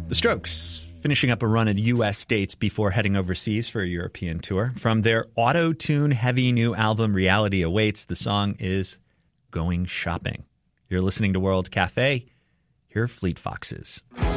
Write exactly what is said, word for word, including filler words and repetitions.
The Strokes, finishing up a run at U S dates before heading overseas for a European tour. From their auto-tune heavy new album, Reality Awaits, the song is Going Shopping. You're listening to World Cafe. Here are Fleet Foxes.